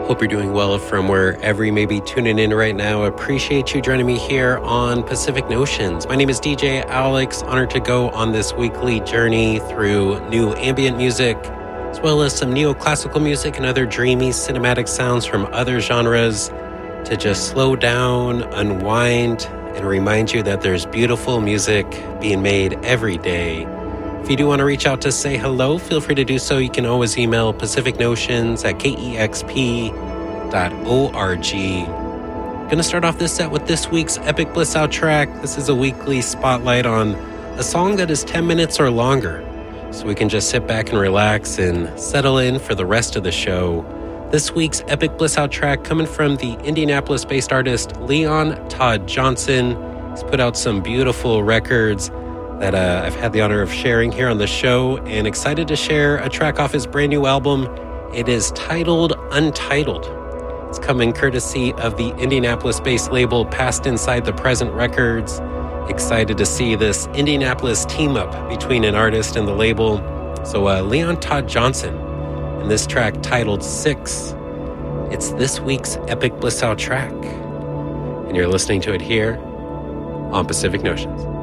Hope you're doing well from wherever you may be tuning in right now. Appreciate you joining me here on Pacific Notions. My name is DJ Alex. Honored to go on this weekly journey through new ambient music, as well as some neoclassical music and other dreamy cinematic sounds from other genres to just slow down, unwind, and remind you that there's beautiful music being made every day. If you do want to reach out to say hello, feel free to do so. You can always email pacificnotions@kexp.org. Going to start off this set with this week's Epic Bliss Out track. This is a weekly spotlight on a song that is 10 minutes or longer, so we can just sit back and relax and settle in for the rest of the show. This week's Epic Bliss Out track coming from the Indianapolis-based artist Leon Todd Johnson. He's put out some beautiful records that I've had the honor of sharing here on the show, and excited to share a track off his brand new album. It is titled Untitled. It's coming courtesy of the Indianapolis-based label Past Inside the Present Records. Excited to see this Indianapolis team up between an artist and the label. So Leon Todd Johnson, and this track titled 6. It's this week's Epic Bliss Out track, and you're listening to it here on Pacific Notions.